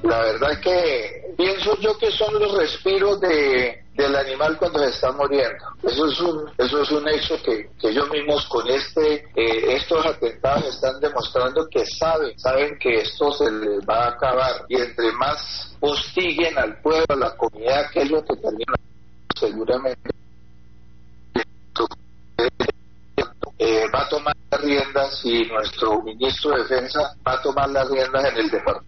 La verdad que pienso yo que son los respiros del animal cuando se está muriendo. Eso es un hecho que ellos mismos con estos atentados están demostrando que saben que esto se les va a acabar, y entre más hostiguen al pueblo, a la comunidad, que es lo que termina seguramente va a tomar las riendas, y nuestro ministro de Defensa va a tomar las riendas en el departamento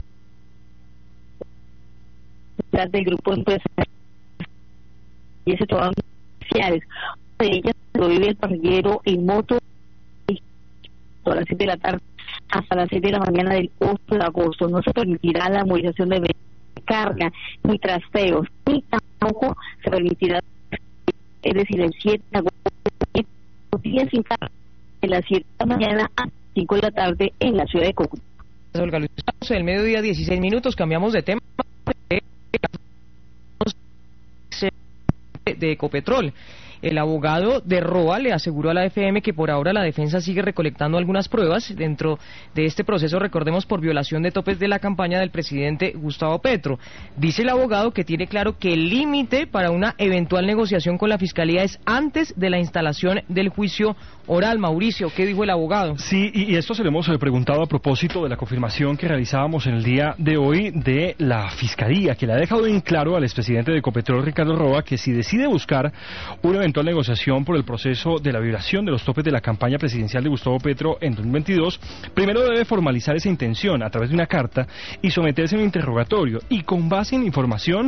del grupo empresarial y se toman oficiales. De ellas prohíbe el parrillero en moto a las 7 de la tarde hasta las 6 de la mañana del 8 de agosto. No se permitirá la movilización de carga ni trasteos, ni tampoco se permitirá, es decir, el 7 de agosto, los días sin carga, de las 7 de la mañana a 5 de la tarde en la ciudad de Cúcuta. Olga Luisa, el mediodía 16 minutos, cambiamos de tema. De Ecopetrol. El abogado de Roa le aseguró a la FM que por ahora la defensa sigue recolectando algunas pruebas dentro de este proceso, recordemos, por violación de topes de la campaña del presidente Gustavo Petro. Dice el abogado que tiene claro que el límite para una eventual negociación con la Fiscalía es antes de la instalación del juicio oral. Mauricio, ¿qué dijo el abogado? Sí, y esto se lo hemos preguntado a propósito de la confirmación que realizábamos en el día de hoy de la Fiscalía, que le ha dejado en claro al expresidente de Ecopetrol, Ricardo Roa, que si decide buscar una eventual negociación por el proceso de la violación de los topes de la campaña presidencial de Gustavo Petro en 2022, primero debe formalizar esa intención a través de una carta y someterse a un interrogatorio, y con base en información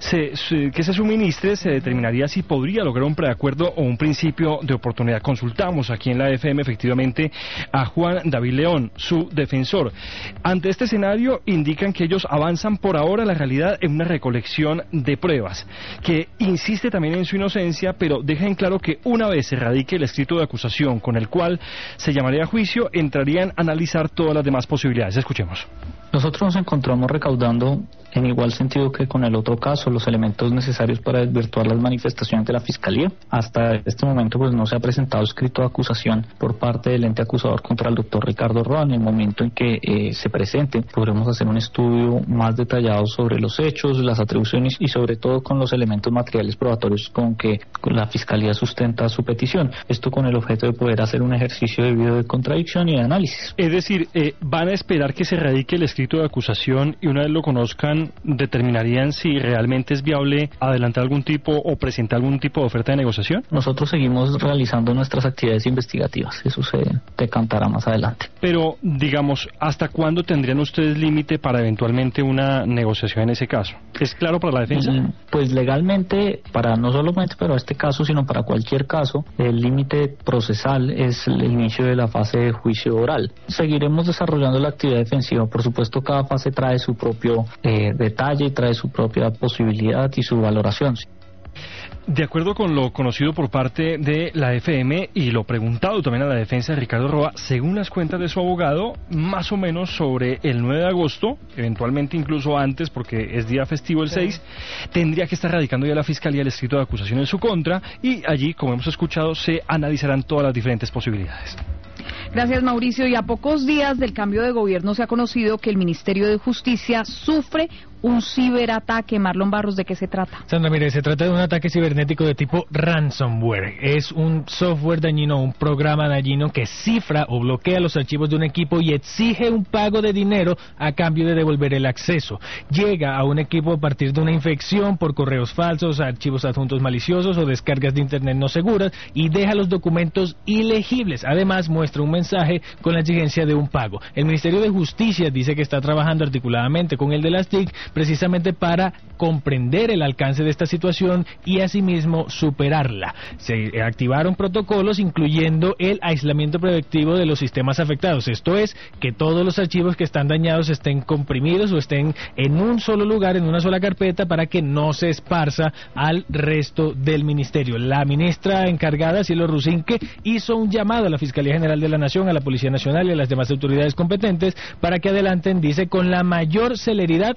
que se suministre se determinaría si podría lograr un preacuerdo o un principio de oportunidad. Consultamos aquí en la FM efectivamente a Juan David León, su defensor. Ante este escenario indican que ellos avanzan por ahora, la realidad, en una recolección de pruebas, que insiste también en su inocencia, pero deja en claro que una vez se radique el escrito de acusación con el cual se llamaría a juicio, entrarían a analizar todas las demás posibilidades. Escuchemos. Nosotros nos encontramos recaudando, en igual sentido que con el otro caso, los elementos necesarios para desvirtuar las manifestaciones de la Fiscalía. Hasta este momento pues no se ha presentado escrito de acusación por parte del ente acusador contra el doctor Ricardo Roa. En el momento en que se presente, podremos hacer un estudio más detallado sobre los hechos, las atribuciones y sobre todo con los elementos materiales probatorios con que la Fiscalía sustenta su petición. Esto con el objeto de poder hacer un ejercicio debido de contradicción y de análisis. Es decir, van a esperar que se radique el escrito de acusación y una vez lo conozcan determinarían si realmente es viable adelantar algún tipo o presentar algún tipo de oferta de negociación. Nosotros seguimos realizando nuestras actividades investigativas, eso se decantará más adelante. Pero, digamos, ¿hasta cuándo tendrían ustedes límite para eventualmente una negociación en ese caso? ¿Es claro para la defensa? Pues legalmente, para no solamente para este caso, sino para cualquier caso, el límite procesal es el inicio de la fase de juicio oral. Seguiremos desarrollando la actividad defensiva, por supuesto cada fase trae su propio detalle y trae su propia posibilidad y su valoración. De acuerdo con lo conocido por parte de la FM y lo preguntado también a la defensa de Ricardo Roa, según las cuentas de su abogado, más o menos sobre el 9 de agosto, eventualmente incluso antes porque es día festivo el 6, tendría que estar radicando ya la Fiscalía el escrito de acusación en su contra, y allí, como hemos escuchado, se analizarán todas las diferentes posibilidades. Gracias, Mauricio. Y a pocos días del cambio de gobierno se ha conocido que el Ministerio de Justicia sufre un ciberataque. Marlon Barros, ¿de qué se trata? Sandra, mire, se trata de un ataque cibernético de tipo ransomware. Es un software dañino, un programa dañino que cifra o bloquea los archivos de un equipo y exige un pago de dinero a cambio de devolver el acceso. Llega a un equipo a partir de una infección por correos falsos, archivos adjuntos maliciosos o descargas de internet no seguras y deja los documentos ilegibles. Además, muestra un mensaje con la exigencia de un pago. El Ministerio de Justicia dice que está trabajando articuladamente con el de las TIC precisamente para comprender el alcance de esta situación y asimismo superarla. Se activaron protocolos incluyendo el aislamiento preventivo de los sistemas afectados. Esto es, que todos los archivos que están dañados estén comprimidos o estén en un solo lugar, en una sola carpeta, para que no se esparza al resto del ministerio. La ministra encargada, Cielo Rusinque, hizo un llamado a la Fiscalía General de la Nación, a la Policía Nacional y a las demás autoridades competentes para que adelanten, dice, con la mayor celeridad las investigaciones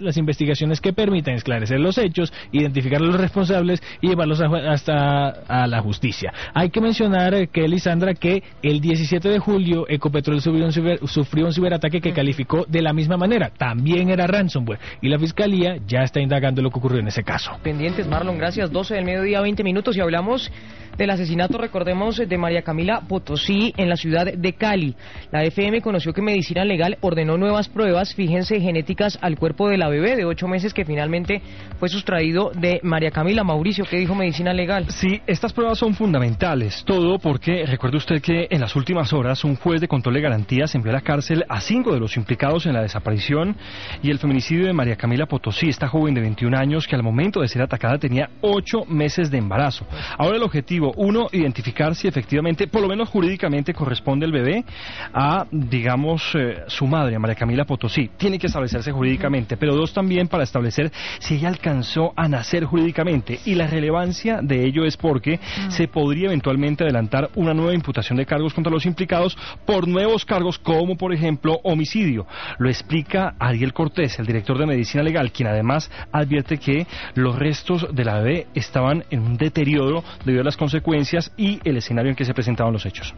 investigaciones que permitan esclarecer los hechos, identificar a los responsables y llevarlos hasta a la justicia. Hay que mencionar, Kelly, Sandra, que el 17 de julio Ecopetrol sufrió un ciberataque que calificó de la misma manera. También era ransomware y la Fiscalía ya está indagando lo que ocurrió en ese caso. Pendientes, Marlon, gracias. 12 del mediodía, 20 minutos, y hablamos del asesinato, recordemos, de María Camila Potosí en la ciudad de Cali. La FM conoció que Medicina Legal ordenó nuevas pruebas, fíjense, genéticas al cuerpo de la bebé de 8 meses que finalmente fue sustraído de María Camila. Mauricio, ¿qué dijo Medicina Legal? Sí, estas pruebas son fundamentales, todo porque recuerde usted que en las últimas horas un juez de control de garantías envió a la cárcel a 5 de los implicados en la desaparición y el feminicidio de María Camila Potosí, esta joven de 21 años que al momento de ser atacada tenía 8 meses de embarazo. Ahora el objetivo, uno, identificar si efectivamente, por lo menos jurídicamente, corresponde el bebé a, digamos, su madre, a María Camila Potosí. Tiene que establecerse jurídicamente, pero dos, también para establecer si ella alcanzó a nacer jurídicamente. Y la relevancia de ello es porque se podría eventualmente adelantar una nueva imputación de cargos contra los implicados por nuevos cargos como, por ejemplo, homicidio. Lo explica Ariel Cortés, el director de Medicina Legal, quien además advierte que los restos de la bebé estaban en un deterioro debido a las consecuencias y el escenario en que se presentaban los hechos.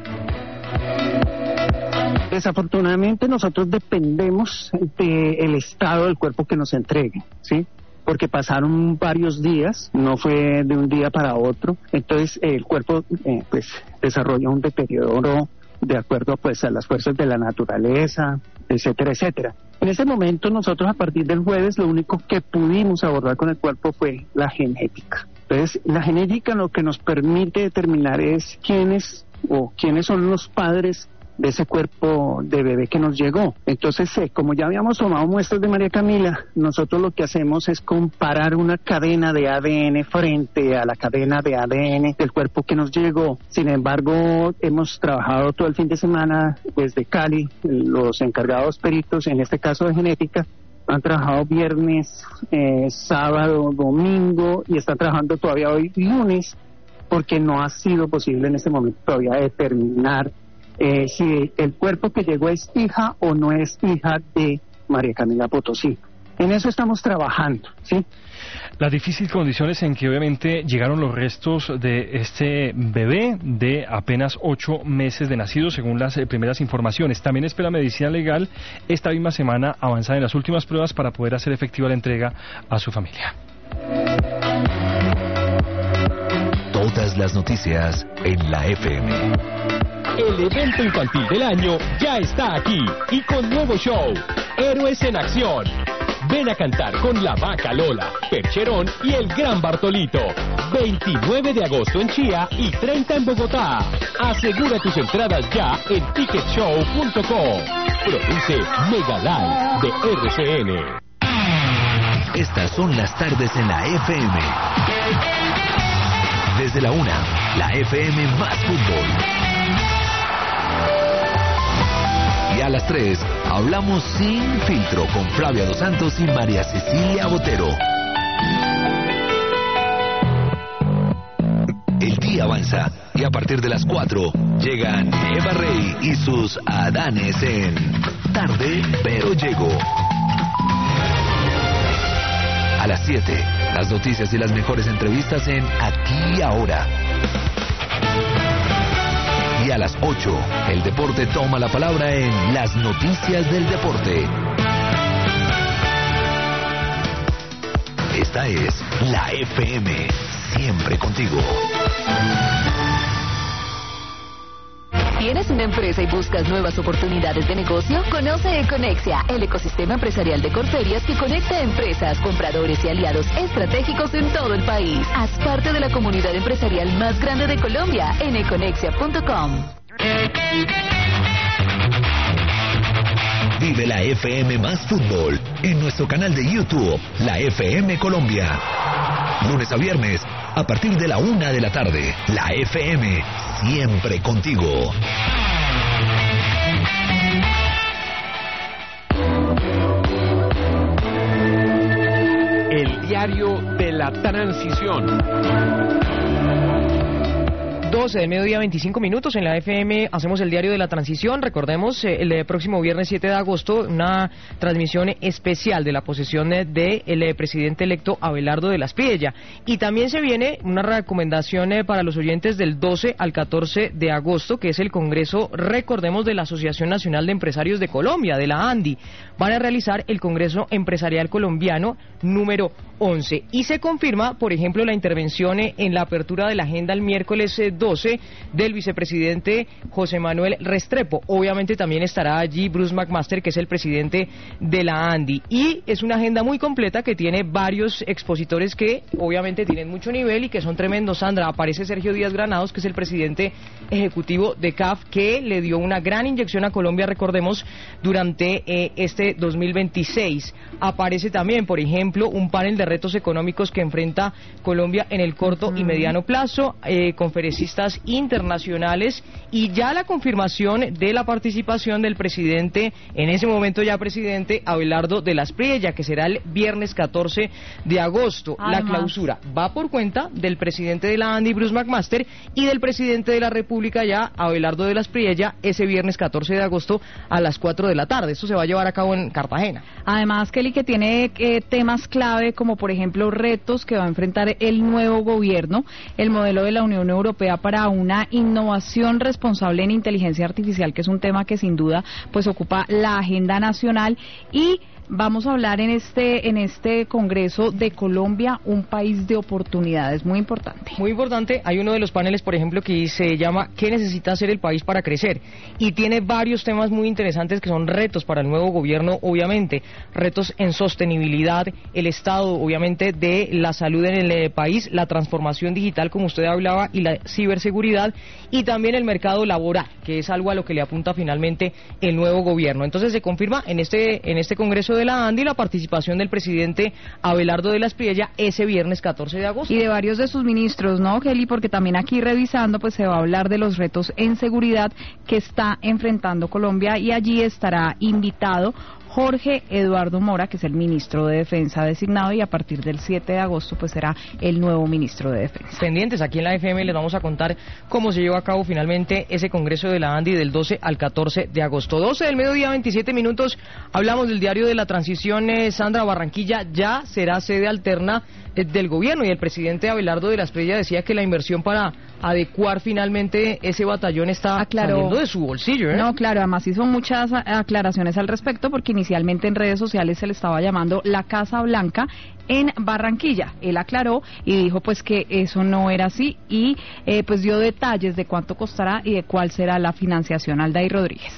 Desafortunadamente nosotros dependemos del estado del cuerpo que nos entreguen, ¿sí? Porque pasaron varios días, no fue de un día para otro, entonces el cuerpo pues desarrolla un deterioro de acuerdo pues a las fuerzas de la naturaleza, etcétera, etcétera. En ese momento nosotros a partir del jueves lo único que pudimos abordar con el cuerpo fue la genética. Entonces la genética lo que nos permite determinar es quiénes son los padres de ese cuerpo de bebé que nos llegó. Entonces, como ya habíamos tomado muestras de María Camila, nosotros lo que hacemos es comparar una cadena de ADN frente a la cadena de ADN del cuerpo que nos llegó. Sin embargo, hemos trabajado todo el fin de semana desde Cali, los encargados peritos, en este caso de genética, han trabajado viernes, sábado, domingo y están trabajando todavía hoy lunes, porque no ha sido posible en este momento todavía determinar si el cuerpo que llegó es hija o no es hija de María Camila Potosí. En eso estamos trabajando, ¿sí? Las difíciles condiciones en que obviamente llegaron los restos de este bebé de apenas 8 meses de nacido, según las primeras informaciones. También espera Medicina Legal esta misma semana avanzar en las últimas pruebas para poder hacer efectiva la entrega a su familia. Todas las noticias en la FM. El evento infantil del año ya está aquí y con nuevo show, Héroes en Acción. Ven a cantar con la Vaca Lola, Percherón y el Gran Bartolito. 29 de agosto en Chía y 30 en Bogotá. Asegura tus entradas ya en ticketshow.com. Produce Mega Live de RCN. Estas son las tardes en la FM. Desde la 1, la FM más fútbol. Y a las 3, hablamos sin filtro con Flavia Dos Santos y María Cecilia Botero. El día avanza y a partir de las 4 llegan Eva Rey y sus Adanes en Tarde pero Llego. A las 7, las noticias y las mejores entrevistas en Aquí y Ahora. Y a las 8, el deporte toma la palabra en Las Noticias del Deporte. Esta es la FM, siempre contigo. ¿Tienes una empresa y buscas nuevas oportunidades de negocio? Conoce Econexia, el ecosistema empresarial de Corferias que conecta empresas, compradores y aliados estratégicos en todo el país. Haz parte de la comunidad empresarial más grande de Colombia en econexia.com. Vive la FM más fútbol en nuestro canal de YouTube, la FM Colombia. Lunes a viernes, a partir de la 1 de la tarde, la FM, siempre contigo. El diario de la transición. 12 del mediodía, 25 minutos. En la FM hacemos el diario de la transición. Recordemos, el próximo viernes 7 de agosto, una transmisión especial de la posesión del presidente electo Abelardo de las Priella. Y también se viene una recomendación para los oyentes del 12 al 14 de agosto, que es el Congreso, recordemos, de la Asociación Nacional de Empresarios de Colombia, de la ANDI. Van a realizar el Congreso Empresarial Colombiano número 11. Y se confirma, por ejemplo, la intervención en la apertura de la agenda el miércoles 12 del vicepresidente José Manuel Restrepo. Obviamente también estará allí Bruce McMaster, que es el presidente de la ANDI. Y es una agenda muy completa que tiene varios expositores que obviamente tienen mucho nivel y que son tremendos. Sandra, aparece Sergio Díaz Granados, que es el presidente ejecutivo de CAF, que le dio una gran inyección a Colombia, recordemos, durante este 2026. Aparece también, por ejemplo, un panel de retos económicos que enfrenta Colombia en el corto y mediano plazo, conferencistas internacionales, y ya la confirmación de la participación del presidente, en ese momento ya presidente, Abelardo de las Priella, que será el viernes 14 de agosto. La clausura va por cuenta del presidente de la ANDI, Bruce McMaster, y del presidente de la República ya, Abelardo de las Priella, ese viernes 14 de agosto a las 4 de la tarde. Esto se va a llevar a cabo en Cartagena. Además, Kelly, que tiene temas clave como, por ejemplo, retos que va a enfrentar el nuevo gobierno, el modelo de la Unión Europea para una innovación responsable en inteligencia artificial, que es un tema que sin duda pues ocupa la agenda nacional, y vamos a hablar en este Congreso de Colombia, un país de oportunidades, muy importante. Muy importante. Hay uno de los paneles, por ejemplo, que se llama ¿Qué necesita hacer el país para crecer? Y tiene varios temas muy interesantes que son retos para el nuevo gobierno, obviamente. Retos en sostenibilidad, el estado, obviamente, de la salud en el país, la transformación digital, como usted hablaba, y la ciberseguridad, y también el mercado laboral, que es algo a lo que le apunta finalmente el nuevo gobierno. Entonces se confirma en este Congreso de la ANDI la participación del presidente Abelardo de las Priella ese viernes 14 de agosto. Y de varios de sus ministros, ¿no, Kelly? Porque también aquí revisando, pues se va a hablar de los retos en seguridad que está enfrentando Colombia, y allí estará invitado Jorge Eduardo Mora, que es el ministro de Defensa designado, y a partir del 7 de agosto pues será el nuevo ministro de Defensa. Pendientes, aquí en la FM les vamos a contar cómo se lleva a cabo finalmente ese Congreso de la ANDI del 12 al 14 de agosto. 12 del mediodía, 27 minutos, hablamos del diario de la transición. Sandra, Barranquilla ya será sede alterna del gobierno, y el presidente Abelardo de las Priella decía que la inversión para adecuar finalmente ese batallón está saliendo de su bolsillo, ¿eh? No, claro, además hizo muchas aclaraciones al respecto, porque inicialmente en redes sociales se le estaba llamando la Casa Blanca en Barranquilla. Él aclaró y dijo pues que eso no era así, y pues dio detalles de cuánto costará y de cuál será la financiación. Aldair Rodríguez.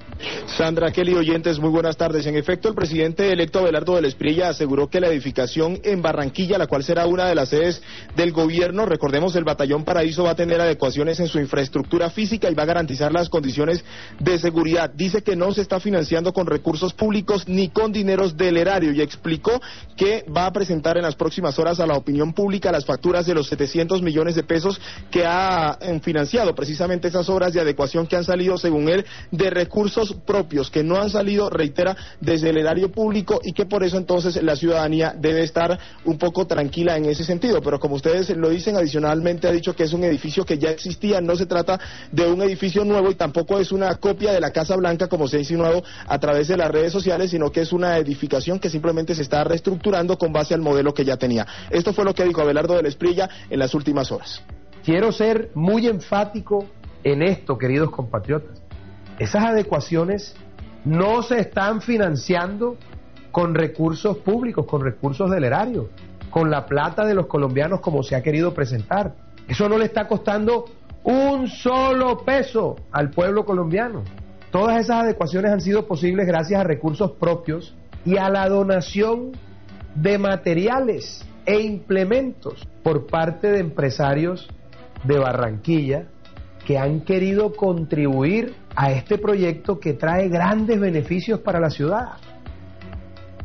Sandra, Kelly, oyentes, muy buenas tardes. En efecto, el presidente electo Abelardo de las Priella aseguró que la edificación en Barranquilla, la cual será una de las sedes del gobierno, recordemos, el Batallón Paraíso va a tener adecuaciones en su infraestructura física y va a garantizar las condiciones de seguridad. Dice que no se está financiando con recursos públicos ni con dineros del erario, y explicó que va a presentar en las próximas horas a la opinión pública las facturas de los 700 millones de pesos que ha financiado precisamente esas obras de adecuación que han salido, según él, de recursos propios, que no han salido, reitera, desde el erario público, y que por eso entonces la ciudadanía debe estar un poco tranquila en ese sentido. Pero como ustedes lo dicen, adicionalmente ha dicho que es un edificio que ya existía, no se trata de un edificio nuevo y tampoco es una copia de la Casa Blanca como se ha insinuado a través de las redes sociales, sino que es una edificación que simplemente se está reestructurando con base al modelo que ya tenía. Esto fue lo que dijo Abelardo de las Priella en las últimas horas. Quiero ser muy enfático en esto, queridos compatriotas. Esas adecuaciones no se están financiando con recursos públicos, con recursos del erario, con la plata de los colombianos como se ha querido presentar. Eso no le está costando un solo peso al pueblo colombiano. Todas esas adecuaciones han sido posibles gracias a recursos propios y a la donación de materiales e implementos por parte de empresarios de Barranquilla que han querido contribuir a este proyecto que trae grandes beneficios para la ciudad.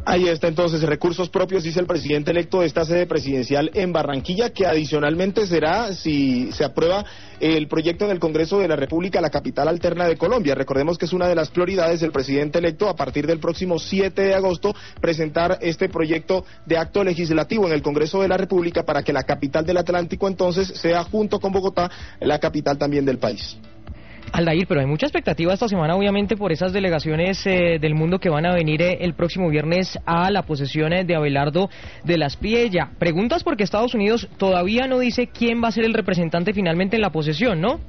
Ahí está entonces, recursos propios, dice el presidente electo de esta sede presidencial en Barranquilla, que adicionalmente será, si se aprueba el proyecto en el Congreso de la República, la capital alterna de Colombia. Recordemos que es una de las prioridades del presidente electo a partir del próximo 7 de agosto presentar este proyecto de acto legislativo en el Congreso de la República para que la capital del Atlántico entonces sea, junto con Bogotá, la capital también del país. Aldair, pero hay mucha expectativa esta semana, obviamente, por esas delegaciones del mundo que van a venir el próximo viernes a la posesión de Abelardo de la Espriella. Preguntas porque Estados Unidos todavía no dice quién va a ser el representante finalmente en la posesión, ¿no?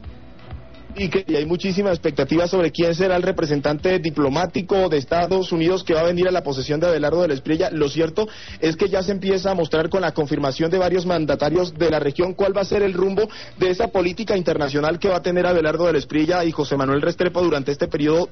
Y hay muchísima expectativa sobre quién será el representante diplomático de Estados Unidos que va a venir a la posesión de Abelardo de la Espriella. Lo cierto es que ya se empieza a mostrar con la confirmación de varios mandatarios de la región cuál va a ser el rumbo de esa política internacional que va a tener Abelardo de la Espriella y José Manuel Restrepo durante este periodo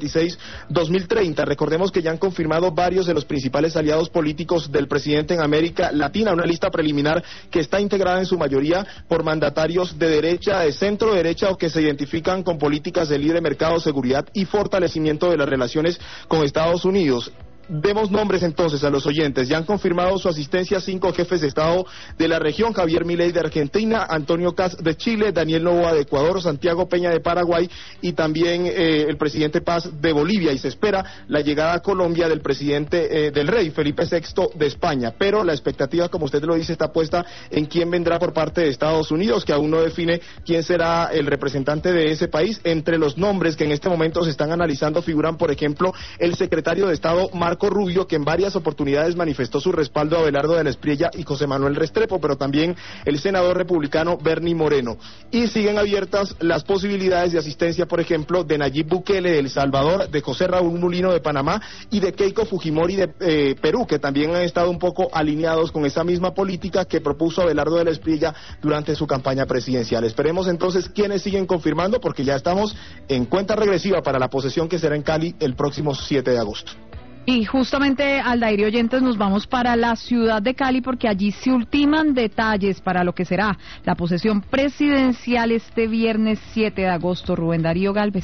2026-2030. Recordemos que ya han confirmado varios de los principales aliados políticos del presidente en América Latina, una lista preliminar que está integrada en su mayoría por mandatarios de derecha, de centro derecha o que se identifican con políticas de libre mercado, seguridad y fortalecimiento de las relaciones con Estados Unidos. Demos nombres entonces a los oyentes. Ya han confirmado su asistencia 5 jefes de Estado de la región: Javier Milei de Argentina, Antonio Kast de Chile, Daniel Noboa de Ecuador, Santiago Peña de Paraguay y también el presidente Paz de Bolivia. Y se espera la llegada a Colombia del presidente del rey Felipe VI de España. Pero la expectativa, como usted lo dice, está puesta en quién vendrá por parte de Estados Unidos, que aún no define quién será el representante de ese país. Entre los nombres que en este momento se están analizando figuran, por ejemplo, el secretario de Estado Marco Rubio, que en varias oportunidades manifestó su respaldo a Abelardo de la Espriella y José Manuel Restrepo, pero también el senador republicano Bernie Moreno. Y siguen abiertas las posibilidades de asistencia, por ejemplo, de Nayib Bukele de El Salvador, de José Raúl Mulino de Panamá y de Keiko Fujimori de Perú, que también han estado un poco alineados con esa misma política que propuso Abelardo de la Espriella durante su campaña presidencial. Esperemos entonces quiénes siguen confirmando, porque ya estamos en cuenta regresiva para la posesión que será en Cali el próximo 7 de agosto. Y justamente, Aldair y oyentes, nos vamos para la ciudad de Cali porque allí se ultiman detalles para lo que será la posesión presidencial este viernes 7 de agosto. Rubén Darío Gálvez.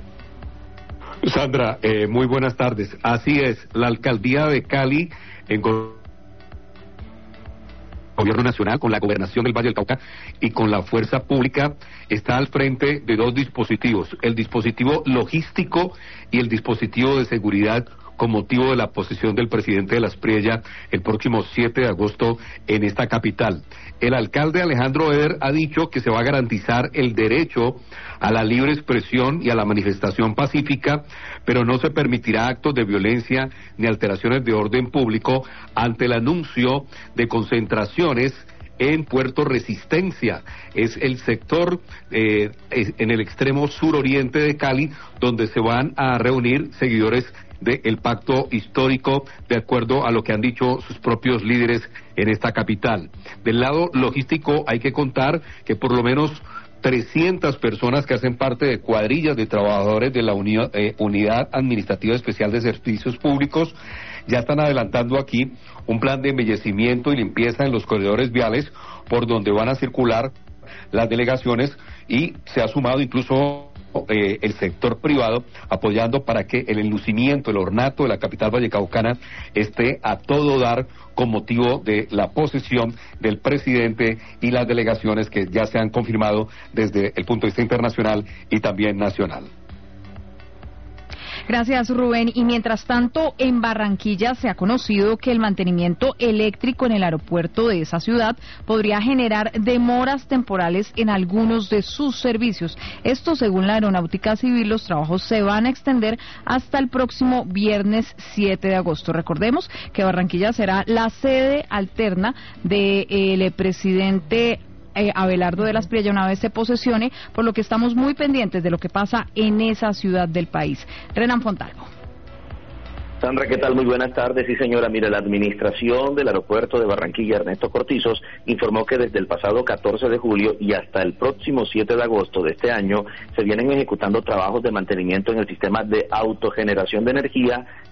Sandra, muy buenas tardes. Así es, la alcaldía de Cali en Gobierno Nacional, con la Gobernación del Valle del Cauca y con la Fuerza Pública, está al frente de dos dispositivos: el dispositivo logístico y el dispositivo de seguridad, con motivo de la posesión del presidente de la Espriella el próximo 7 de agosto en esta capital. El alcalde Alejandro Eder ha dicho que se va a garantizar el derecho a la libre expresión y a la manifestación pacífica, pero no se permitirá actos de violencia ni alteraciones de orden público ante el anuncio de concentraciones en Puerto Resistencia. Es el sector en el extremo suroriente de Cali, donde se van a reunir seguidores del pacto histórico, de acuerdo a lo que han dicho sus propios líderes en esta capital. Del lado logístico hay que contar que por lo menos 300 personas que hacen parte de cuadrillas de trabajadores de la Unidad Administrativa Especial de Servicios Públicos ya están adelantando aquí un plan de embellecimiento y limpieza en los corredores viales por donde van a circular las delegaciones, y se ha sumado incluso el sector privado apoyando para que el enlucimiento, el ornato de la capital vallecaucana esté a todo dar con motivo de la posesión del presidente y las delegaciones que ya se han confirmado desde el punto de vista internacional y también nacional. Gracias, Rubén. Y mientras tanto, en Barranquilla se ha conocido que el mantenimiento eléctrico en el aeropuerto de esa ciudad podría generar demoras temporales en algunos de sus servicios. Esto, según la Aeronáutica Civil, los trabajos se van a extender hasta el próximo viernes 7 de agosto. Recordemos que Barranquilla será la sede alterna del presidente Abelardo de la Espriella una vez se posesione, por lo que estamos muy pendientes de lo que pasa en esa ciudad del país. Renan Fontalvo. Sandra, ¿qué tal? Muy buenas tardes. Sí, señora, mire, la administración del aeropuerto de Barranquilla, Ernesto Cortizos, informó que desde el pasado 14 de julio y hasta el próximo 7 de agosto de este año se vienen ejecutando trabajos de mantenimiento en el sistema de autogeneración de energía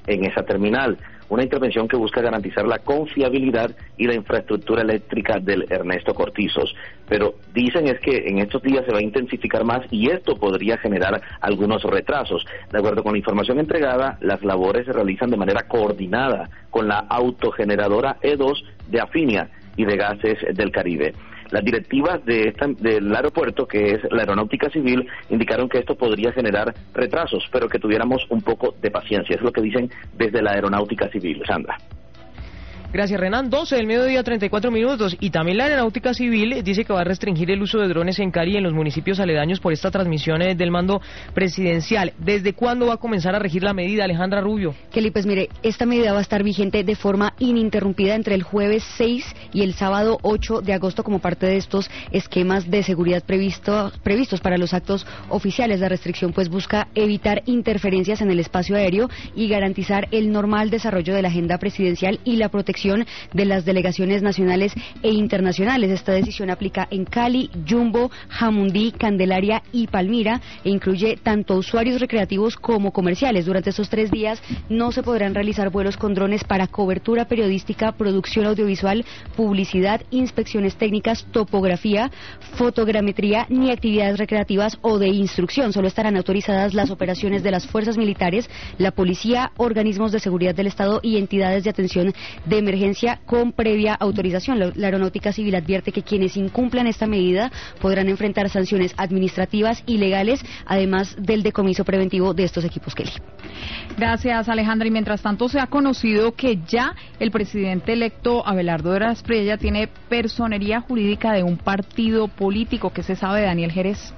en esa terminal. Una intervención que busca garantizar la confiabilidad y la infraestructura eléctrica del Ernesto Cortizos. Pero dicen es que en estos días se va a intensificar más y esto podría generar algunos retrasos. De acuerdo con la información entregada, las labores se realizan de manera coordinada con la autogeneradora E2 de Afinia y de Gases del Caribe. Las directivas del aeropuerto, que es la Aeronáutica Civil, indicaron que esto podría generar retrasos, pero que tuviéramos un poco de paciencia. Es lo que dicen desde la Aeronáutica Civil. Sandra. Gracias, Renan. 12 del mediodía, 34 minutos. Y también la Aeronáutica Civil dice que va a restringir el uso de drones en Cari y en los municipios aledaños por esta transmisión del mando presidencial. ¿Desde cuándo va a comenzar a regir la medida, Alejandra Rubio? Kelly, pues mire, esta medida va a estar vigente de forma ininterrumpida entre el jueves 6 y el sábado 8 de agosto como parte de estos esquemas de seguridad previstos para los actos oficiales. La restricción pues busca evitar interferencias en el espacio aéreo y garantizar el normal desarrollo de la agenda presidencial y la protección de las delegaciones nacionales e internacionales. Esta decisión aplica en Cali, Jumbo, Jamundí, Candelaria y Palmira e incluye tanto usuarios recreativos como comerciales. Durante estos 3 días no se podrán realizar vuelos con drones para cobertura periodística, producción audiovisual, publicidad, inspecciones técnicas, topografía, fotogrametría ni actividades recreativas o de instrucción. Solo estarán autorizadas las operaciones de las fuerzas militares, la policía, organismos de seguridad del Estado y entidades de atención de emergencia con previa autorización. La Aeronáutica Civil advierte que quienes incumplan esta medida podrán enfrentar sanciones administrativas y legales, además del decomiso preventivo de estos equipos, Kelly. Gracias, Alejandra. Y mientras tanto se ha conocido que ya el presidente electo Abelardo de las Priella tiene personería jurídica de un partido político. ¿Qué se sabe, Daniel Jerez?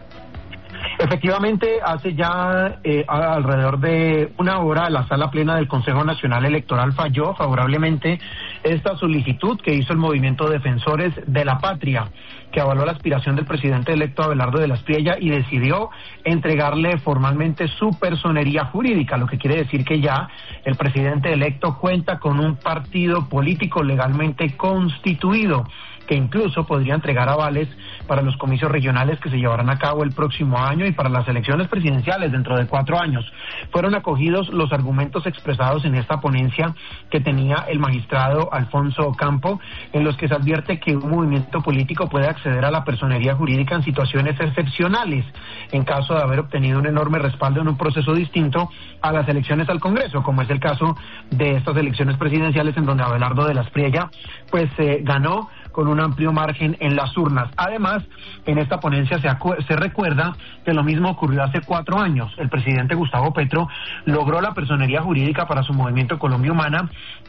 Efectivamente, hace ya alrededor de una hora la Sala Plena del Consejo Nacional Electoral falló favorablemente esta solicitud que hizo el Movimiento Defensores de la Patria, que avaló la aspiración del presidente electo Abelardo de las Priella y decidió entregarle formalmente su personería jurídica, lo que quiere decir que ya el presidente electo cuenta con un partido político legalmente constituido, que incluso podría entregar avales para los comicios regionales que se llevarán a cabo el próximo año y para las elecciones presidenciales dentro de 4 años. Fueron acogidos los argumentos expresados en esta ponencia que tenía el magistrado Alfonso Ocampo, en los que se advierte que un movimiento político puede acceder a la personería jurídica en situaciones excepcionales, en caso de haber obtenido un enorme respaldo en un proceso distinto a las elecciones al Congreso, como es el caso de estas elecciones presidenciales en donde Abelardo de las Priella pues ganó con un amplio margen en las urnas. Además, en esta ponencia se recuerda que lo mismo ocurrió hace 4 años. El presidente Gustavo Petro logró la personería jurídica para su movimiento Colombia Humana,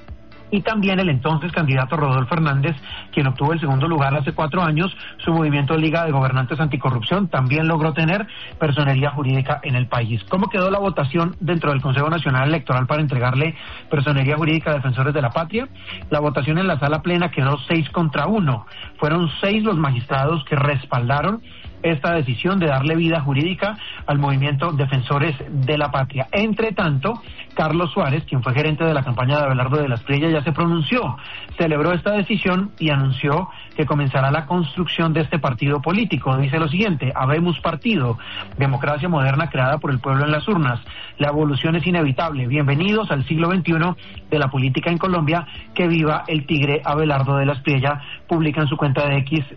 y también el entonces candidato Rodolfo Hernández, quien obtuvo el segundo lugar hace 4 años, su movimiento Liga de Gobernantes Anticorrupción también logró tener personería jurídica en el país. ¿Cómo quedó la votación dentro del Consejo Nacional Electoral para entregarle personería jurídica a Defensores de la Patria? La votación en la Sala Plena quedó 6-1. Fueron 6 los magistrados que respaldaron esta decisión de darle vida jurídica al movimiento Defensores de la Patria. Entre tanto, Carlos Suárez, quien fue gerente de la campaña de Abelardo de las Priella, ya se pronunció, celebró esta decisión y anunció que comenzará la construcción de este partido político. Dice lo siguiente: habemos partido, democracia moderna creada por el pueblo en las urnas. La evolución es inevitable. Bienvenidos al siglo XXI de la política en Colombia. Que viva el tigre Abelardo de las Priella. Publica en su cuenta de X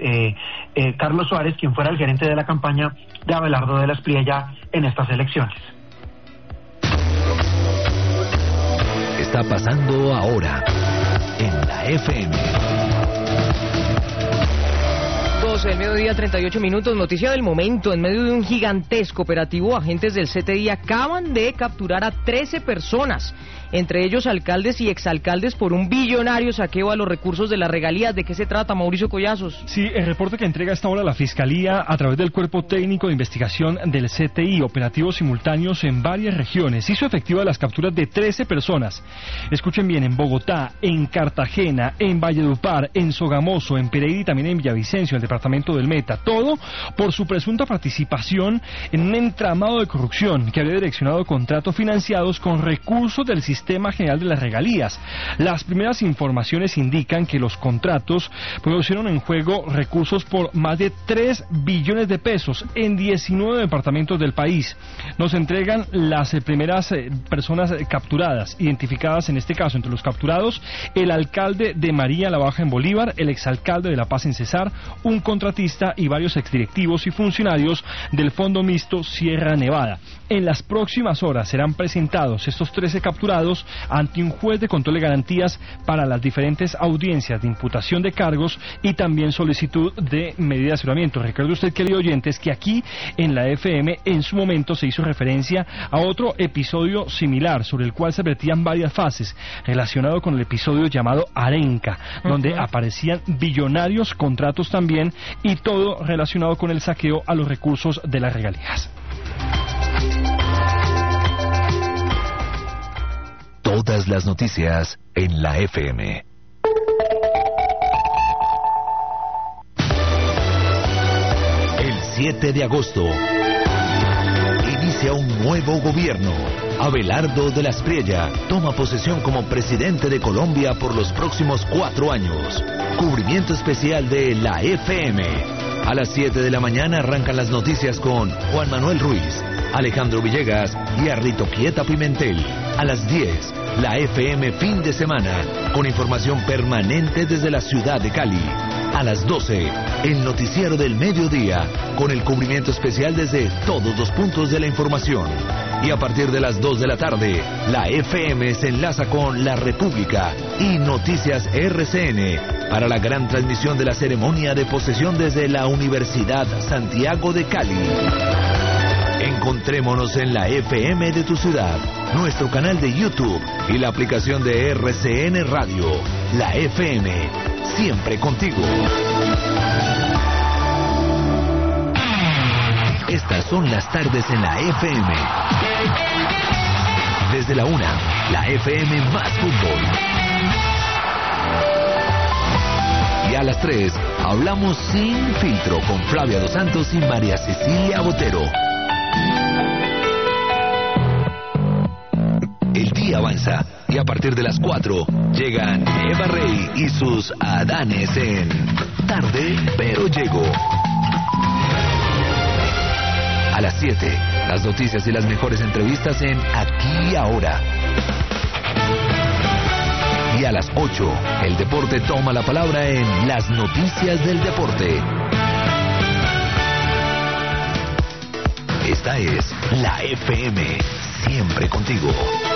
Carlos Suárez, quien fuera el gerente de la campaña de Abelardo de las Priella en estas elecciones. Está pasando ahora en la FM. 12 del mediodía, 38 minutos. Noticia del momento: en medio de un gigantesco operativo, agentes del CTI acaban de capturar a 13 personas, entre ellos alcaldes y exalcaldes, por un billonario saqueo a los recursos de las regalías. ¿De qué se trata, Mauricio Collazos? Sí, el reporte que entrega esta hora la Fiscalía a través del Cuerpo Técnico de Investigación del CTI, operativos simultáneos en varias regiones, hizo efectiva las capturas de 13 personas. Escuchen bien: en Bogotá, en Cartagena, en Valledupar, en Sogamoso, en Pereira y también en Villavicencio, el departamento del Meta. Todo por su presunta participación en un entramado de corrupción que había direccionado contratos financiados con recursos del sistema Sistema General de las Regalías. Las primeras informaciones indican que los contratos pusieron en juego recursos por más de 3 billones de pesos en 19 departamentos del país. Nos entregan las primeras personas capturadas, identificadas en este caso entre los capturados, el alcalde de María la Baja en Bolívar, el exalcalde de La Paz en Cesar, un contratista y varios exdirectivos y funcionarios del Fondo Mixto Sierra Nevada. En las próximas horas serán presentados estos 13 capturados ante un juez de control de garantías para las diferentes audiencias de imputación de cargos y también solicitud de medida de aseguramiento. Recuerde usted, querido oyentes, que aquí en la FM en su momento se hizo referencia a otro episodio similar sobre el cual se vertían varias fases relacionado con el episodio llamado Arenca, donde aparecían billonarios contratos también y todo relacionado con el saqueo a los recursos de las regalías. Todas las noticias en la FM. El 7 de agosto inicia un nuevo gobierno. Abelardo de la Espriella toma posesión como presidente de Colombia por los próximos 4 años. Cubrimiento especial de la FM. A las 7 de la mañana arrancan las noticias con Juan Manuel Ruiz, Alejandro Villegas y Arrito Quieta Pimentel. A las 10, la FM Fin de Semana, con información permanente desde la ciudad de Cali. A las 12, el noticiero del mediodía, con el cubrimiento especial desde todos los puntos de la información. Y a partir de las 2 de la tarde, la FM se enlaza con La República y Noticias RCN para la gran transmisión de la ceremonia de posesión desde la Universidad Santiago de Cali. Encontrémonos en la FM de tu ciudad, nuestro canal de YouTube y la aplicación de RCN Radio. La FM, siempre contigo. Estas son las tardes en la FM. Desde la 1, la FM más fútbol. Y a las 3, hablamos sin filtro con Flavia Dos Santos y María Cecilia Botero. El día avanza y a partir de las 4 llegan Eva Rey y sus Adanes en Tarde pero Llego. A las 7, las noticias y las mejores entrevistas en Aquí y Ahora. Y a las 8, el deporte toma la palabra en Las Noticias del Deporte. Esta es la FM, siempre contigo.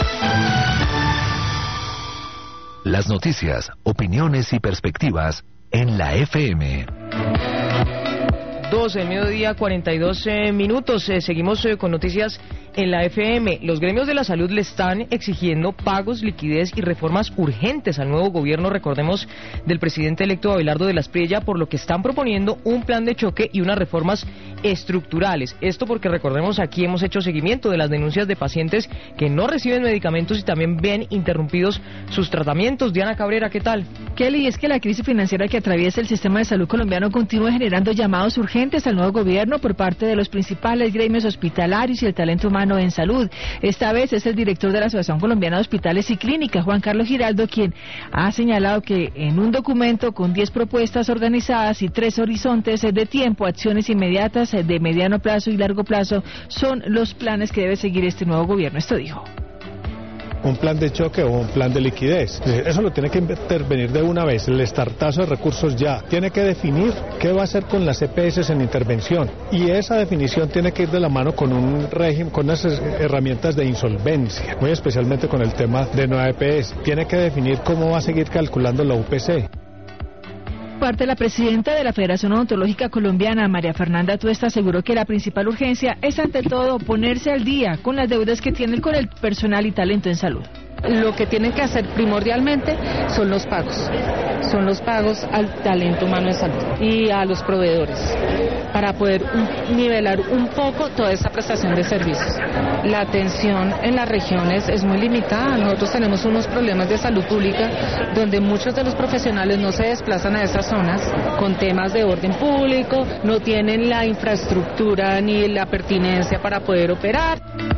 Las noticias, opiniones y perspectivas en la FM. 12 del mediodía, 42 minutos. Seguimos con noticias en la FM. Los gremios de la salud le están exigiendo pagos, liquidez y reformas urgentes al nuevo gobierno, recordemos, del presidente electo Abelardo de la Espriella, por lo que están proponiendo un plan de choque y unas reformas estructurales. Esto porque, recordemos, aquí hemos hecho seguimiento de las denuncias de pacientes que no reciben medicamentos y también ven interrumpidos sus tratamientos. Diana Cabrera, ¿qué tal? Kelly, es que la crisis financiera que atraviesa el sistema de salud colombiano continúa generando llamados urgentes al nuevo gobierno por parte de los principales gremios hospitalarios y el talento humano en salud. Esta vez es el director de la Asociación Colombiana de Hospitales y Clínicas, Juan Carlos Giraldo, quien ha señalado que en un documento con 10 propuestas organizadas y 3 horizontes de tiempo, acciones inmediatas de mediano plazo y largo plazo son los planes que debe seguir este nuevo gobierno. Esto dijo. Un plan de choque o un plan de liquidez. Eso lo tiene que intervenir de una vez, el estartazo de recursos ya. Tiene que definir qué va a hacer con las EPS en intervención. Y esa definición tiene que ir de la mano con un régimen, con unas herramientas de insolvencia, muy especialmente con el tema de nueva EPS. Tiene que definir cómo va a seguir calculando la UPC. Parte, la presidenta de la Federación Odontológica Colombiana, María Fernanda Tuesta, aseguró que la principal urgencia es ante todo ponerse al día con las deudas que tienen con el personal y talento en salud. Lo que tienen que hacer primordialmente son los pagos al talento humano en salud y a los proveedores para poder nivelar un poco toda esa prestación de servicios. La atención en las regiones es muy limitada. Nosotros tenemos unos problemas de salud pública donde muchos de los profesionales no se desplazan a esas zonas con temas de orden público, no tienen la infraestructura ni la pertinencia para poder operar.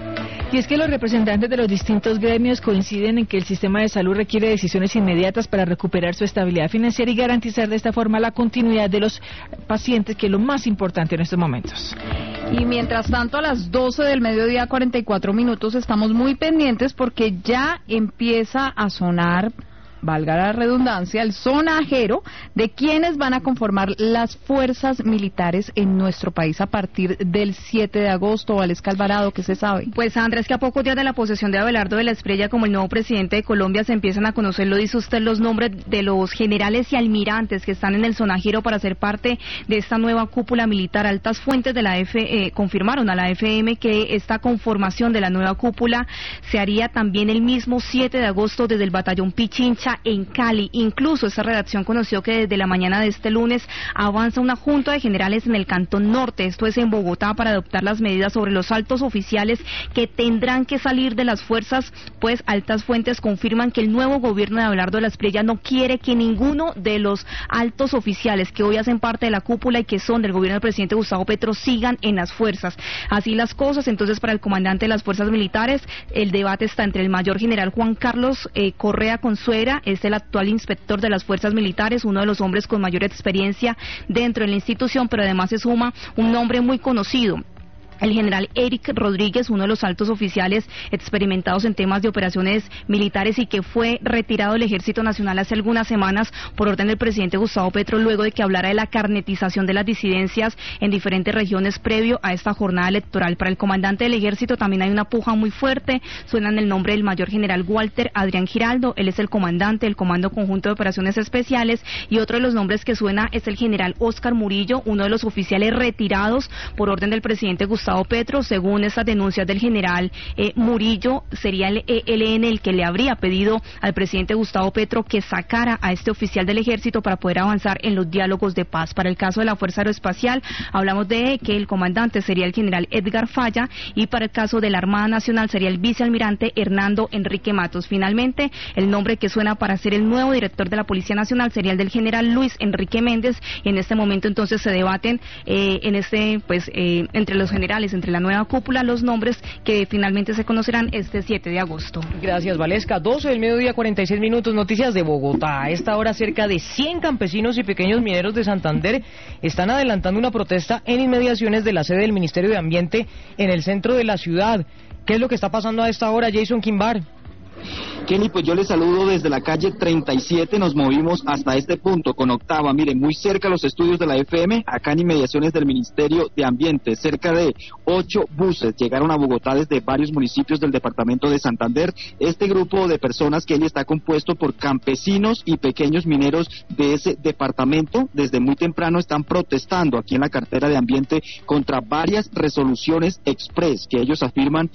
Y es que los representantes de los distintos gremios coinciden en que el sistema de salud requiere decisiones inmediatas para recuperar su estabilidad financiera y garantizar de esta forma la continuidad de los pacientes, que es lo más importante en estos momentos. Y mientras tanto, a las 12 del mediodía, 44 minutos, estamos muy pendientes porque ya empieza a sonar, valga la redundancia, el sonajero de quienes van a conformar las fuerzas militares en nuestro país a partir del 7 de agosto. Valesca Alvarado, ¿qué se sabe? Pues Andrés, que a pocos días de la posesión de Abelardo de la Espriella como el nuevo presidente de Colombia se empiezan a conocer, lo dice usted, los nombres de los generales y almirantes que están en el sonajero para ser parte de esta nueva cúpula militar. Altas fuentes de la confirmaron a la FM que esta conformación de la nueva cúpula se haría también el mismo 7 de agosto desde el batallón Pichincha en Cali. Incluso esta redacción conoció que desde la mañana de este lunes avanza una junta de generales en el Cantón Norte, esto es en Bogotá, para adoptar las medidas sobre los altos oficiales que tendrán que salir de las fuerzas, pues altas fuentes confirman que el nuevo gobierno de Abelardo de la Espriella no quiere que ninguno de los altos oficiales que hoy hacen parte de la cúpula y que son del gobierno del presidente Gustavo Petro sigan en las fuerzas. Así las cosas, entonces, para el comandante de las fuerzas militares, el debate está entre el mayor general Juan Carlos Correa Consuegra, es el actual inspector de las fuerzas militares, uno de los hombres con mayor experiencia dentro de la institución, pero además se suma un nombre muy conocido, el general Eric Rodríguez, uno de los altos oficiales experimentados en temas de operaciones militares y que fue retirado del Ejército Nacional hace algunas semanas por orden del presidente Gustavo Petro, luego de que hablara de la carnetización de las disidencias en diferentes regiones previo a esta jornada electoral. Para el comandante del Ejército también hay una puja muy fuerte, suenan el nombre del mayor general Walter Adrián Giraldo, él es el comandante del Comando Conjunto de Operaciones Especiales, y otro de los nombres que suena es el general Óscar Murillo, uno de los oficiales retirados por orden del presidente Gustavo Petro. Según estas denuncias del general Murillo, sería el ELN el que le habría pedido al presidente Gustavo Petro que sacara a este oficial del ejército para poder avanzar en los diálogos de paz. Para el caso de la Fuerza Aeroespacial, hablamos de que el comandante sería el general Edgar Falla, y para el caso de la Armada Nacional sería el vicealmirante Hernando Enrique Matos. Finalmente, el nombre que suena para ser el nuevo director de la Policía Nacional sería el del general Luis Enrique Méndez, y en este momento entonces se debaten entre los generales, entre la nueva cúpula, los nombres que finalmente se conocerán este 7 de agosto. Gracias, Valesca. 12 del mediodía, 46 minutos. Noticias de Bogotá. A esta hora, cerca de 100 campesinos y pequeños mineros de Santander están adelantando una protesta en inmediaciones de la sede del Ministerio de Ambiente en el centro de la ciudad. ¿Qué es lo que está pasando a esta hora, Jason Quimbar? Kenny, pues yo les saludo desde la calle 37, nos movimos hasta este punto con Octava, miren, muy cerca a los estudios de la FM, acá en inmediaciones del Ministerio de Ambiente, cerca de 8 buses llegaron a Bogotá desde varios municipios del departamento de Santander. Este grupo de personas, Kenny, está compuesto por campesinos y pequeños mineros de ese departamento. Desde muy temprano están protestando aquí en la cartera de Ambiente contra varias resoluciones express que ellos afirman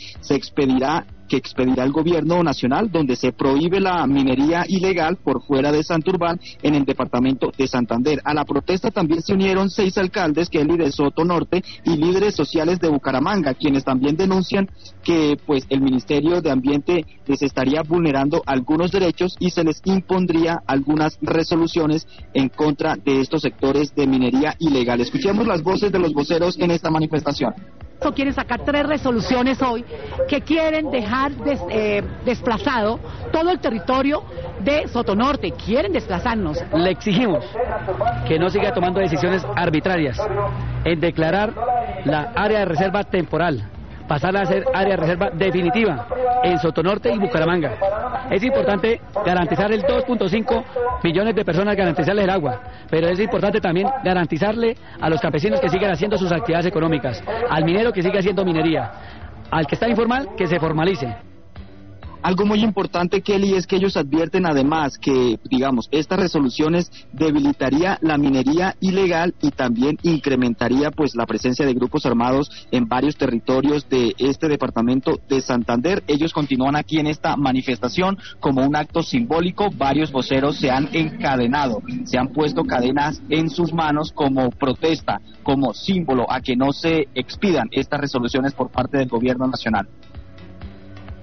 que expedirá el gobierno nacional, donde se prohíbe la minería ilegal por fuera de Santurbán en el departamento de Santander. A la protesta también se unieron 6 alcaldes, Kelly, de Soto Norte, y líderes sociales de Bucaramanga, quienes también denuncian que pues el Ministerio de Ambiente les estaría vulnerando algunos derechos y se les impondría algunas resoluciones en contra de estos sectores de minería ilegal. Escuchemos las voces de los voceros en esta manifestación. Quieren sacar 3 resoluciones hoy que quieren dejar desplazado todo el territorio de Sotonorte. Quieren desplazarnos. Le exigimos que no siga tomando decisiones arbitrarias en declarar la área de reserva temporal, pasar a ser área de reserva definitiva en Sotonorte y Bucaramanga. Es importante garantizar el 2.5 millones de personas, garantizarles el agua, pero es importante también garantizarle a los campesinos que sigan haciendo sus actividades económicas, al minero que siga haciendo minería, al que está informal que se formalice. Algo muy importante, Kelly, es que ellos advierten además que, digamos, estas resoluciones debilitaría la minería ilegal y también incrementaría pues la presencia de grupos armados en varios territorios de este departamento de Santander. Ellos continúan aquí en esta manifestación como un acto simbólico. Varios voceros se han encadenado, se han puesto cadenas en sus manos como protesta, como símbolo a que no se expidan estas resoluciones por parte del gobierno nacional.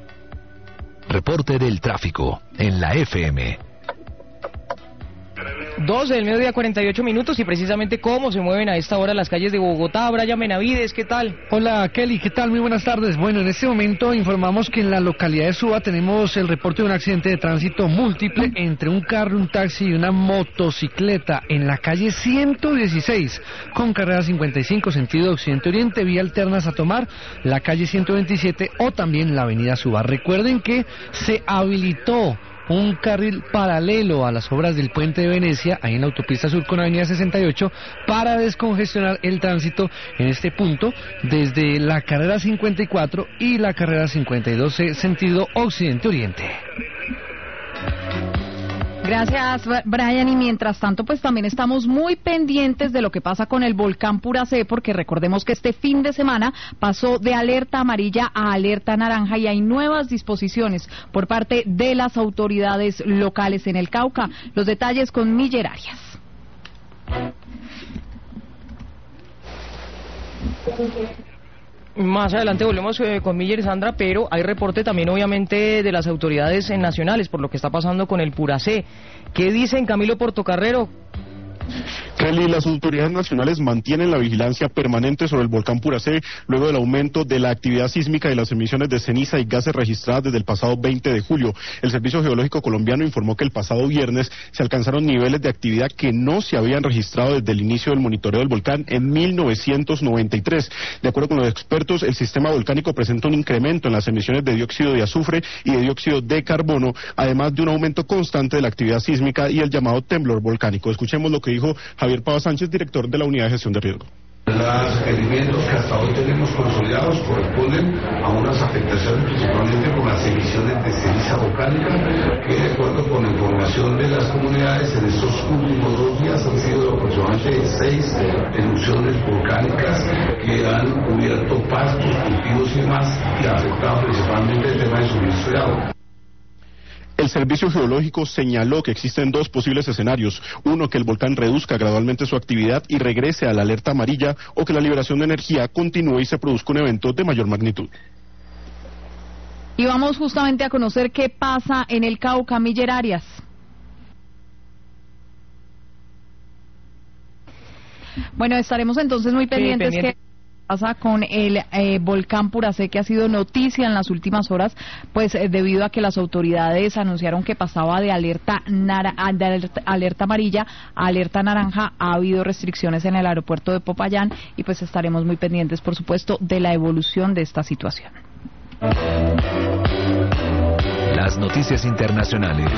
Reporte del tráfico en la FM. 12 del mediodía, 48 minutos, y precisamente cómo se mueven a esta hora las calles de Bogotá. Brian Benavides, ¿qué tal? Hola Kelly, ¿qué tal? Muy buenas tardes. Bueno, en este momento informamos que en la localidad de Suba tenemos el reporte de un accidente de tránsito múltiple entre un carro, un taxi y una motocicleta en la calle 116 con carrera 55 sentido occidente-oriente, vía alternas a tomar la calle 127 o también la avenida Suba. Recuerden que se habilitó un carril paralelo a las obras del puente de Venecia, ahí en la autopista sur con avenida 68, para descongestionar el tránsito en este punto desde la carrera 54 y la carrera 52 sentido occidente-oriente. Gracias, Brian. Y mientras tanto, pues también estamos muy pendientes de lo que pasa con el volcán Puracé, porque recordemos que este fin de semana pasó de alerta amarilla a alerta naranja y hay nuevas disposiciones por parte de las autoridades locales en el Cauca. Los detalles con Miller Arias. Más adelante volvemos con Miller, Sandra, pero hay reporte también obviamente de las autoridades nacionales por lo que está pasando con el Puracé. ¿Qué dicen, Camilo Portocarrero? Kelly, las autoridades nacionales mantienen la vigilancia permanente sobre el volcán Puracé luego del aumento de la actividad sísmica y las emisiones de ceniza y gases registradas desde el pasado 20 de julio. El Servicio Geológico Colombiano informó que el pasado viernes se alcanzaron niveles de actividad que no se habían registrado desde el inicio del monitoreo del volcán en 1993. De acuerdo con los expertos, el sistema volcánico presenta un incremento en las emisiones de dióxido de azufre y de dióxido de carbono, además de un aumento constante de la actividad sísmica y el llamado temblor volcánico. Escuchemos lo que dijo Javier Pava Sánchez, director de la Unidad de Gestión de Riesgo. Los requerimientos que hasta hoy tenemos consolidados corresponden a unas afectaciones principalmente por las emisiones de ceniza volcánica, que de acuerdo con la información de las comunidades en estos últimos 2 días han sido aproximadamente 6 erupciones volcánicas que han cubierto pastos, cultivos y demás, y afectado principalmente el tema de suministro de agua. El Servicio Geológico señaló que existen 2 posibles escenarios. Uno, que el volcán reduzca gradualmente su actividad y regrese a la alerta amarilla, o que la liberación de energía continúe y se produzca un evento de mayor magnitud. Y vamos justamente a conocer qué pasa en el Cauca, Miller Arias. Bueno, estaremos entonces muy pendientes que pasa con el volcán Puracé, que ha sido noticia en las últimas horas, pues debido a que las autoridades anunciaron que pasaba de alerta amarilla a alerta naranja. Ha habido restricciones en el aeropuerto de Popayán y pues estaremos muy pendientes, por supuesto, de la evolución de esta situación. Las noticias internacionales.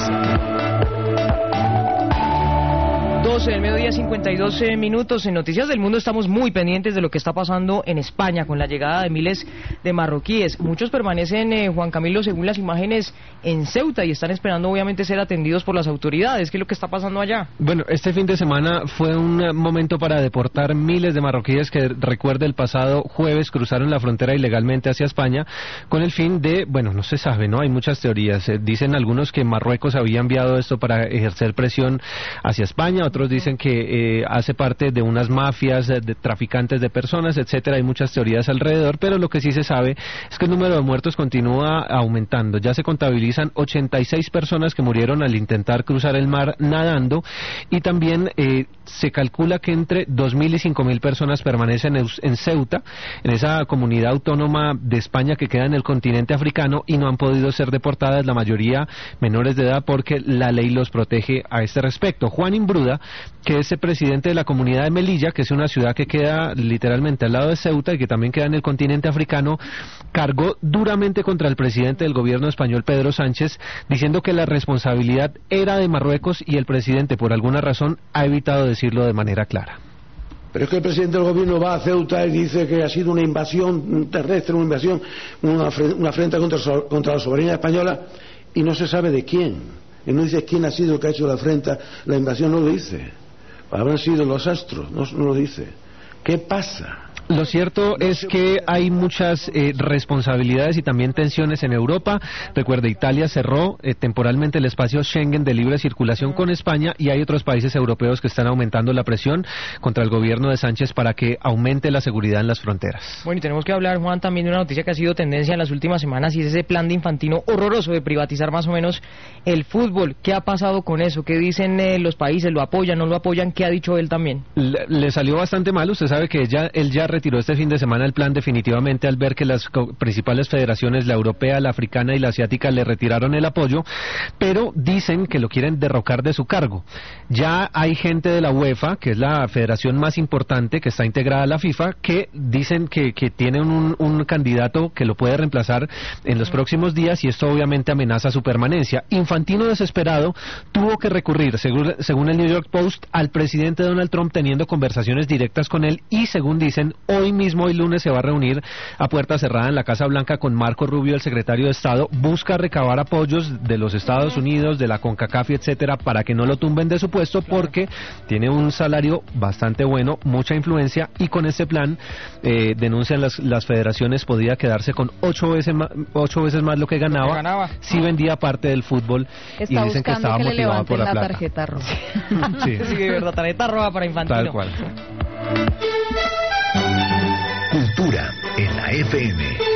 12 del mediodía, 52 minutos. En Noticias del Mundo estamos muy pendientes de lo que está pasando en España con la llegada de miles de marroquíes. Muchos permanecen, Juan Camilo, según las imágenes, en Ceuta y están esperando obviamente ser atendidos por las autoridades. ¿Qué es lo que está pasando allá? Bueno, este fin de semana fue un momento para deportar miles de marroquíes que, recuerde, el pasado jueves cruzaron la frontera ilegalmente hacia España con el fin de, bueno, no se sabe, ¿no? Hay muchas teorías. Dicen algunos que Marruecos había enviado esto para ejercer presión hacia España, otros dicen que hace parte de unas mafias de traficantes de personas, etcétera. Hay muchas teorías alrededor, pero lo que sí se sabe es que el número de muertos continúa aumentando. Ya se contabilizan 86 personas que murieron al intentar cruzar el mar nadando, y también se calcula que entre 2.000 y 5.000 personas permanecen en Ceuta, en esa comunidad autónoma de España que queda en el continente africano, y no han podido ser deportadas, la mayoría menores de edad, porque la ley los protege a este respecto. Juan Imbruda, que es el presidente de la comunidad de Melilla, que es una ciudad que queda literalmente al lado de Ceuta y que también queda en el continente africano, cargó duramente contra el presidente del gobierno español, Pedro Sánchez, diciendo que la responsabilidad era de Marruecos, y el presidente, por alguna razón, ha evitado decirlo de manera clara. Pero es que el presidente del gobierno va a Ceuta y dice que ha sido una invasión terrestre, una invasión, una afrenta contra la soberanía española, y no se sabe de quién. Y no dice quién ha sido el que ha hecho la afrenta, la invasión no lo dice. Habrán sido los astros, no lo dice. ¿Qué pasa? Lo cierto es que hay muchas responsabilidades y también tensiones en Europa. Recuerde, Italia cerró temporalmente el espacio Schengen de libre circulación con España y hay otros países europeos que están aumentando la presión contra el gobierno de Sánchez para que aumente la seguridad en las fronteras. Bueno, y tenemos que hablar, Juan, también de una noticia que ha sido tendencia en las últimas semanas y es ese plan de Infantino horroroso de privatizar más o menos el fútbol. ¿Qué ha pasado con eso? ¿Qué dicen los países? ¿Lo apoyan? ¿No lo apoyan? ¿Qué ha dicho él también? Le salió bastante mal. Usted sabe que él ya retiró este fin de semana el plan definitivamente al ver que las principales federaciones, la europea, la africana y la asiática, le retiraron el apoyo, pero dicen que lo quieren derrocar de su cargo. Ya hay gente de la UEFA, que es la federación más importante que está integrada a la FIFA, que dicen que tiene un candidato que lo puede reemplazar en los próximos días y esto obviamente amenaza su permanencia. Infantino, desesperado, tuvo que recurrir, según el New York Post, al presidente Donald Trump, teniendo conversaciones directas con él y, según dicen, hoy lunes se va a reunir a puerta cerrada en la Casa Blanca con Marco Rubio, el secretario de Estado. Busca recabar apoyos de los Estados Unidos, de la CONCACAF, etcétera, para que no lo tumben de su puesto, porque tiene un salario bastante bueno, mucha influencia, y con este plan denuncian las federaciones, podía quedarse con 8 veces más lo que ganaba si vendía parte del fútbol. Está y dicen que estaba que motivado por la plata. tarjeta roja. Sí, de verdad, tarjeta roja para Infantino. Tal cual. Cultura en la FM.